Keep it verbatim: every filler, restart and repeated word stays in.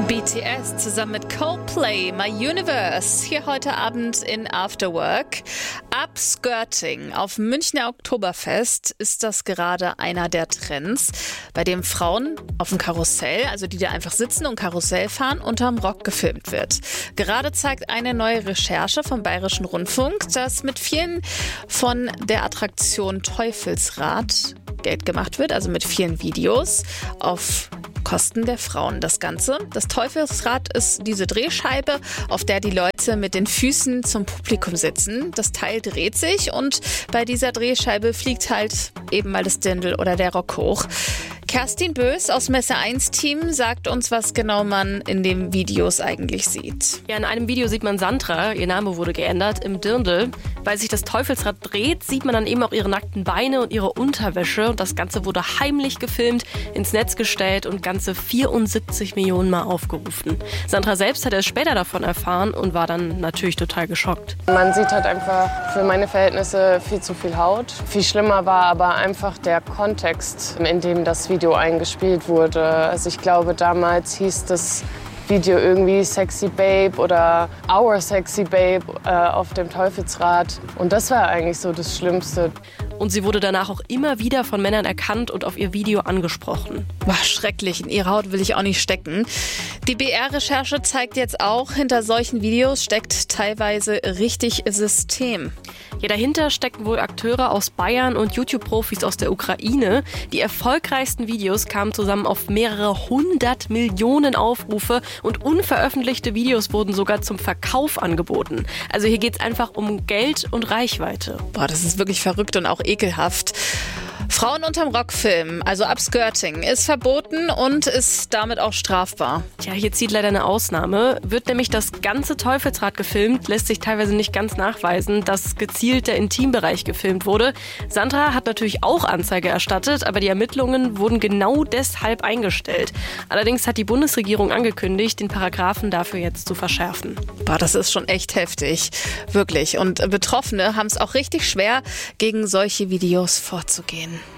B T S zusammen mit Coldplay, My Universe, hier heute Abend in After Work. Upskirting auf Münchner Oktoberfest ist das gerade einer der Trends, bei dem Frauen auf dem Karussell, also die da einfach sitzen und Karussell fahren, unterm Rock gefilmt wird. Gerade zeigt eine neue Recherche vom Bayerischen Rundfunk, dass mit vielen von der Attraktion Teufelsrad Geld gemacht wird, also mit vielen Videos auf Kosten der Frauen. Das Ganze. Das Teufelsrad ist diese Drehscheibe, auf der die Leute mit den Füßen zum Publikum sitzen. Das Teil dreht sich und bei dieser Drehscheibe fliegt halt eben mal das Dirndl oder der Rock hoch. Kerstin Bös aus Messe eins Team sagt uns, was genau man in den Videos eigentlich sieht. Ja, in einem Video sieht man Sandra, ihr Name wurde geändert, im Dirndl. Weil sich das Teufelsrad dreht, sieht man dann eben auch ihre nackten Beine und ihre Unterwäsche. Und das Ganze wurde heimlich gefilmt, ins Netz gestellt und ganze vierundsiebzig Millionen Mal aufgerufen. Sandra selbst hat erst später davon erfahren und war dann natürlich total geschockt. Man sieht halt einfach für meine Verhältnisse viel zu viel Haut. Viel schlimmer war aber einfach der Kontext, in dem das Video eingespielt wurde. Also ich glaube, damals hieß das Video irgendwie Sexy Babe oder Our Sexy Babe äh, auf dem Teufelsrad. Und das war eigentlich so das Schlimmste. Und sie wurde danach auch immer wieder von Männern erkannt und auf ihr Video angesprochen. Boah, schrecklich. In ihre Haut will ich auch nicht stecken. Die B R-Recherche zeigt jetzt auch, hinter solchen Videos steckt teilweise richtig System. Ja, dahinter stecken wohl Akteure aus Bayern und YouTube-Profis aus der Ukraine. Die erfolgreichsten Videos kamen zusammen auf mehrere hundert Millionen Aufrufe und unveröffentlichte Videos wurden sogar zum Verkauf angeboten. Also hier geht es einfach um Geld und Reichweite. Boah, das ist wirklich verrückt und auch ekelhaft. Frauen unterm Rock filmen, also Upskirting, ist verboten und ist damit auch strafbar. Tja, hier zieht leider eine Ausnahme. Wird nämlich das ganze Teufelsrad gefilmt, lässt sich teilweise nicht ganz nachweisen, dass gezielt der Intimbereich gefilmt wurde. Sandra hat natürlich auch Anzeige erstattet, aber die Ermittlungen wurden genau deshalb eingestellt. Allerdings hat die Bundesregierung angekündigt, den Paragraphen dafür jetzt zu verschärfen. Boah, das ist schon echt heftig, wirklich. Und Betroffene haben es auch richtig schwer, gegen solche Videos vorzugehen.